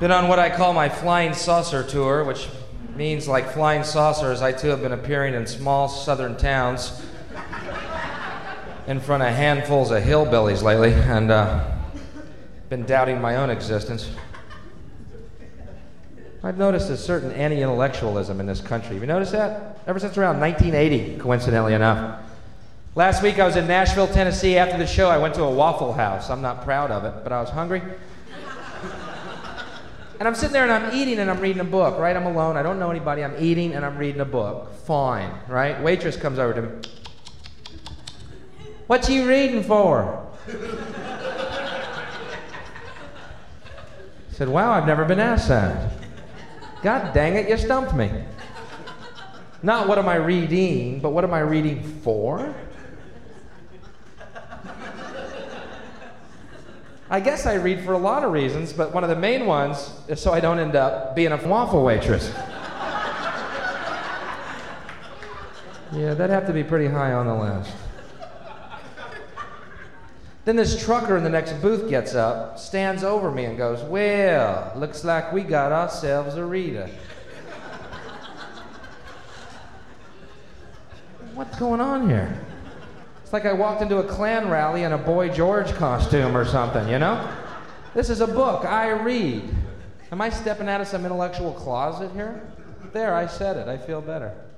Been on what I call my flying saucer tour, which means, like flying saucers, I too have been appearing in small southern towns in front of handfuls of hillbillies lately, and been doubting my own existence. I've noticed a certain anti-intellectualism in this country. Have you noticed that? Ever since around 1980, coincidentally enough. Last week I was in Nashville, Tennessee. After the show, I went to a Waffle House. I'm not proud of it, but I was hungry. And I'm sitting there and I'm eating and I'm reading a book, right? I'm alone, I don't know anybody, I'm eating and I'm reading a book. Fine, right? Waitress comes over to me. What you reading for? I said, wow, I've never been asked that. God dang it, you stumped me. Not what am I reading, but what am I reading for? I guess I read for a lot of reasons, but one of the main ones is so I don't end up being a waffle waitress. Yeah, that'd have to be pretty high on the list. Then this trucker in the next booth gets up, stands over me and goes, well, looks like we got ourselves a reader. What's going on here? It's like I walked into a Klan rally in a Boy George costume or something, you know? This is a book I read. Am I stepping out of some intellectual closet here? There, I said it. I feel better.